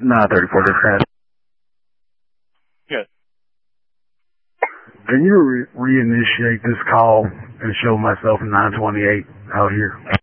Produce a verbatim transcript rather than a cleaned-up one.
nine thirty-four dispatch. Good. Can you re- reinitiate this call and show myself nine twenty-eight out here?